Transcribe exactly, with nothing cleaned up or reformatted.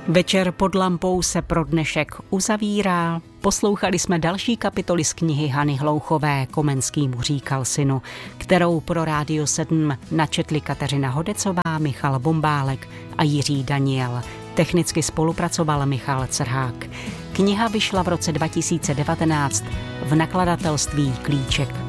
Večer pod lampou se pro dnešek uzavírá. Poslouchali jsme další kapitoly z knihy Hany Hlouchové Komenský mu říkal synu, kterou pro Rádio sedm načetli Kateřina Hodecová, Michal Bombálek a Jiří Daniel. Technicky spolupracoval Michal Crhák. Kniha vyšla v roce dva tisíce devatenáct v nakladatelství Klíček.